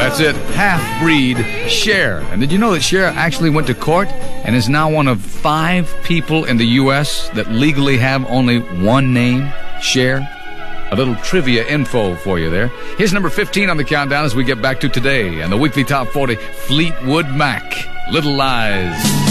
That's it. Half-breed Cher. And did you know that Cher actually went to court and is now one of 5 people in the U.S. that legally have only one name, Cher? A little trivia info for you there. Here's number 15 on the countdown as we get back to today and the weekly top 40, Fleetwood Mac, Little Lies.